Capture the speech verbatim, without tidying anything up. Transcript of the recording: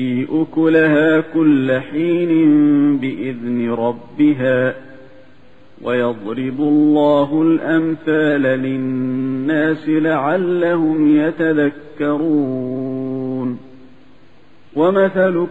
تؤتي أكلها كل حين بإذن ربها ويضرب الله الأمثال للناس لعلهم يتذكرون ومثل